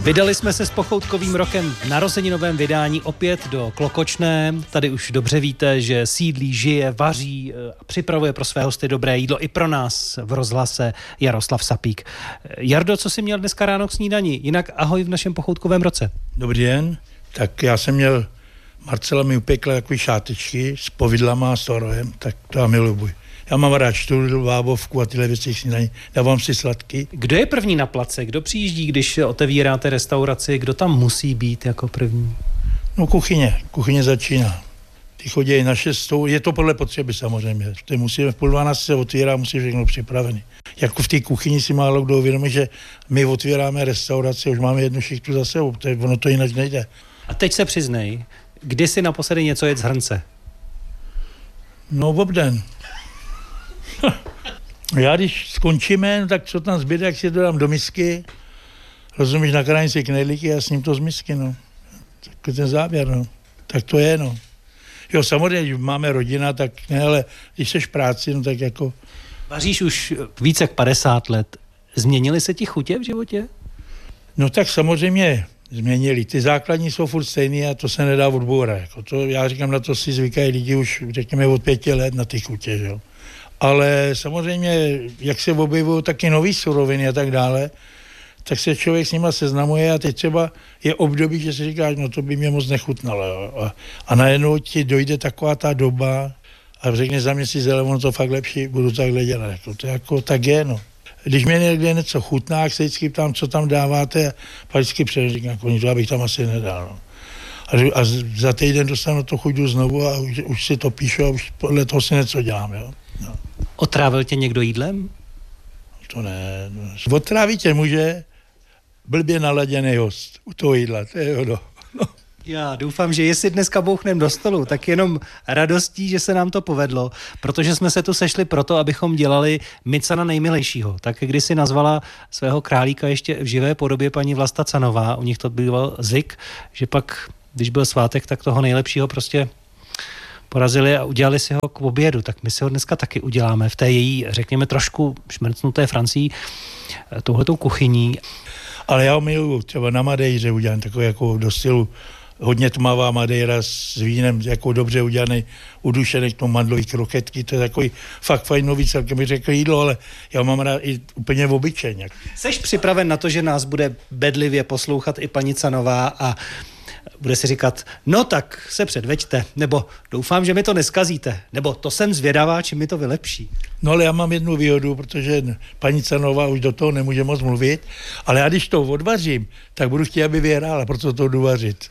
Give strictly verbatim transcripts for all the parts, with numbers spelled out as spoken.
Vydali jsme se s pochoutkovým rokem v narozeninovém vydání opět do Klokočné. Tady už dobře víte, že sídlí, žije, vaří a připravuje pro své hosty dobré jídlo i pro nás v rozhlase Jaroslav Sapík. Jardo, co jsi měl dneska ráno k snídani? Jinak ahoj v našem pochoutkovém roce. Dobrý den, tak já jsem měl, Marcela mi upekla takový šátečky s povidlama a s torojem, tak to já miluji. Já mám rád štrudl, vábovku a tyhle věci k snídani. Dávám si sladký. Kdo je první na place? Kdo přijíždí, když otevíráte restauraci? Kdo tam musí být jako první? No kuchyně. Kuchyně začíná. Ty chodí na šestou. Je to podle potřeby samozřejmě. Ty musíme v půl dvanácti se otvírá, musí všechno připravený. Jako v té kuchyni si málo kdo uvědomí, že my otvíráme restauraci, už máme jednu šichtu za sebou. To je, ono to jinak nejde. A teď se přiznej, kdy si naposledy něco jet z hrnce? No obden. Já když skončíme, no, tak co tam zbyde, jak si to dám do misky, rozumíš, nakrájím si knedlíky a s ním to z misky, no. Tak je ten záběr, no. Tak to je, no. Jo, samozřejmě, když máme rodina, tak ne, ale když seš v práci, no tak jako... Vaříš už více jak padesát let. Změnily se ti chutě v životě? No tak samozřejmě změnili. Ty základní jsou furt stejný a to se nedá odbourat. Jako to, já říkám, na to si zvykají lidi už, řekněme, od pěti let na ty chutě, jo. Ale samozřejmě, jak se objevují taky nový suroviny a tak dále, tak se člověk s nima seznamuje a teď třeba je období, že si říká, no to by mě moc nechutnalo. Jo. A, a najednou ti dojde taková ta doba a řekne za měsíc, ale ono to fakt lepší, budu takhle dělat. Jako, to jako tak je, no. Když mě někde něco chutná, jak se vždycky ptám, co tam dáváte, a pak vždycky přeříkám, jako, to abych tam asi nedal. No. A, a za týden dostanu to chuť znovu a už, už si to píšu a už podle toho si něco dělám, jo. No. Otrávil tě někdo jídlem? To ne. No. Otráví tě může blbě naladěný host u toho jídla, to je ono. No. Já doufám, že jestli dneska bouchnem do stolu, tak jenom radostí, že se nám to povedlo, protože jsme se tu sešli proto, abychom dělali Micana nejmilejšího. Tak když si nazvala svého králíka ještě v živé podobě paní Vlasta Canová, u nich to byl zvyk, že pak, když byl svátek, tak toho nejlepšího prostě porazili a udělali si ho k obědu, tak my si ho dneska taky uděláme v té její, řekněme, trošku šmrcnuté Francii, touhletou kuchyní. Ale já ho miluju, třeba na Madejře udělám takový jako do stylu hodně tmavá Madeira s vínem, jako dobře udělaný, udušený k tomu mandlový kroketky, to je takový fakt fajnový, celkem bych řekl jídlo, ale já ho mám rád i úplně v obyčejně. Seš připraven na to, že nás bude bedlivě poslouchat i paní Canová a bude si říkat, no tak se předveďte, nebo doufám, že mi to neskazíte, nebo to jsem zvědavá, či mi to vylepší. No ale já mám jednu výhodu, protože paní Canová už do toho nemůže moc mluvit, ale já když to odvařím, tak budu chtít, aby vyhrála, proto to jdu vařit.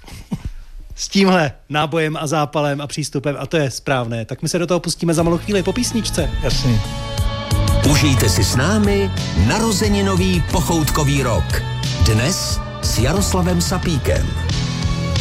S tímhle nábojem a zápalem a přístupem, a to je správné, tak my se do toho pustíme za malou chvíli po písničce. Jasný. Užijte si s námi narozeninový pochoutkový rok. Dnes s Jaroslavem Sapíkem.